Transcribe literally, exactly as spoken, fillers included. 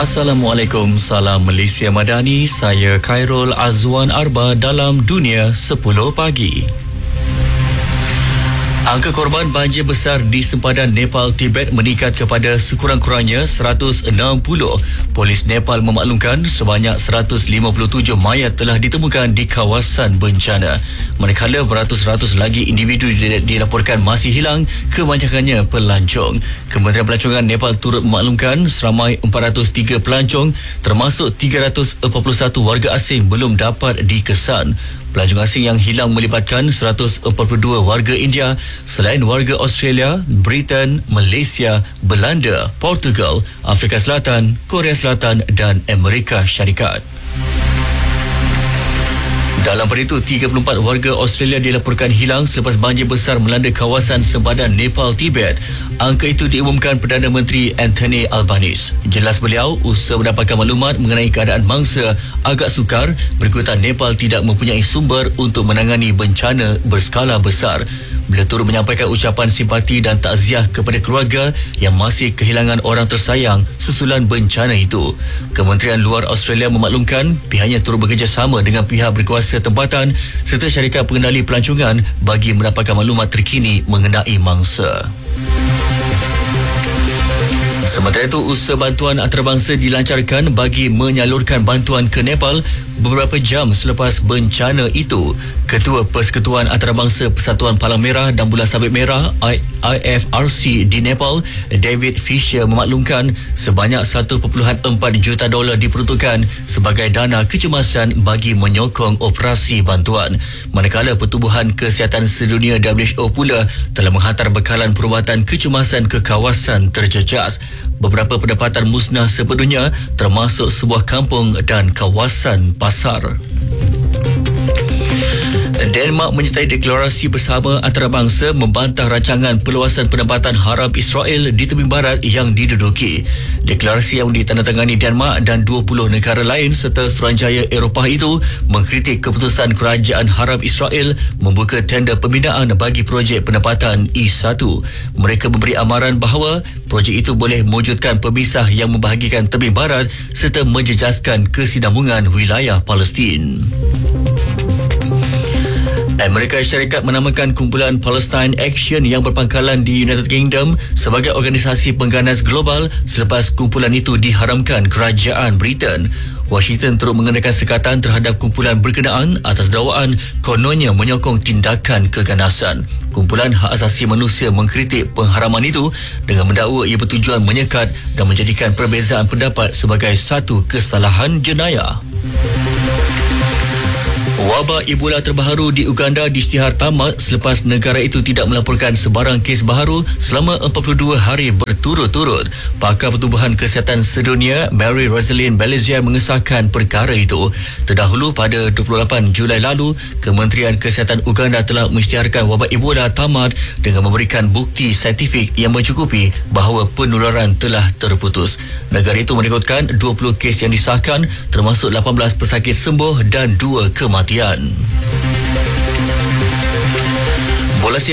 Assalamualaikum, salam Malaysia Madani. Saya Khairul Azwan Arba dalam Dunia sepuluh Pagi. Angka korban banjir besar di sempadan Nepal Tibet meningkat kepada sekurang-kurangnya seratus enam puluh. Polis Nepal memaklumkan sebanyak seratus lima puluh tujuh mayat telah ditemukan di kawasan bencana. Manakala beratus-ratus lagi individu dilaporkan masih hilang, kebanyakannya pelancong. Kementerian Pelancongan Nepal turut memaklumkan seramai empat ratus tiga pelancong termasuk tiga ratus empat puluh satu warga asing belum dapat dikesan. Pelancong asing yang hilang melibatkan seratus empat puluh dua warga India selain warga Australia, Britain, Malaysia, Belanda, Portugal, Afrika Selatan, Korea Selatan dan Amerika Syarikat. Dalam pada itu, tiga puluh empat warga Australia dilaporkan hilang selepas banjir besar melanda kawasan sempadan Nepal Tibet. Angka itu diumumkan Perdana Menteri Anthony Albanese. Jelas beliau, usaha mendapatkan maklumat mengenai keadaan mangsa agak sukar berikutan Nepal tidak mempunyai sumber untuk menangani bencana berskala besar. Beliau turut menyampaikan ucapan simpati dan takziah kepada keluarga yang masih kehilangan orang tersayang susulan bencana itu. Kementerian Luar Australia memaklumkan pihaknya turut bekerjasama dengan pihak berkuasa tempatan serta syarikat pengendali pelancongan bagi mendapatkan maklumat terkini mengenai mangsa. Sementara itu, usaha bantuan antarabangsa dilancarkan bagi menyalurkan bantuan ke Nepal beberapa jam selepas bencana itu. Ketua Persekutuan Antarabangsa Persatuan Palang Merah dan Bulan Sabit Merah I F R C di Nepal, David Fisher memaklumkan sebanyak satu perpuluhan empat juta dolar diperuntukkan sebagai dana kecemasan bagi menyokong operasi bantuan. Manakala Pertubuhan Kesihatan Sedunia W H O pula telah menghantar bekalan perubatan kecemasan ke kawasan terjejas. Beberapa pendapatan musnah sepenuhnya termasuk sebuah kampung dan kawasan pasar. Denmark menyertai deklarasi bersama antarabangsa membantah rancangan perluasan penempatan harab Israel di tebing barat yang diduduki. Deklarasi yang ditandatangani Denmark dan dua puluh negara lain serta Suruhanjaya Eropah itu mengkritik keputusan kerajaan harab Israel membuka tender pembinaan bagi projek penempatan I satu. Mereka memberi amaran bahawa projek itu boleh mewujudkan pemisah yang membahagikan tebing barat serta menjejaskan kesinambungan wilayah Palestin. Amerika Syarikat menamakan kumpulan Palestine Action yang berpangkalan di United Kingdom sebagai organisasi pengganas global selepas kumpulan itu diharamkan kerajaan Britain. Washington turut mengenakan sekatan terhadap kumpulan berkenaan atas dakwaan kononnya menyokong tindakan keganasan. Kumpulan hak asasi manusia mengkritik pengharaman itu dengan mendakwa ia bertujuan menyekat dan menjadikan perbezaan pendapat sebagai satu kesalahan jenayah. Wabak Ebola terbaru di Uganda diisytihar tamat selepas negara itu tidak melaporkan sebarang kes baharu selama empat puluh dua hari berturut-turut. Pakar Pertubuhan Kesihatan Sedunia Mary Rosalind Belizier mengesahkan perkara itu. Terdahulu pada dua puluh lapan Julai lalu, Kementerian Kesihatan Uganda telah mengisytiharkan wabak Ebola tamat dengan memberikan bukti saintifik yang mencukupi bahawa penularan telah terputus. Negara itu merekodkan dua puluh kes yang disahkan termasuk lapan belas pesakit sembuh dan dua kematian. Bola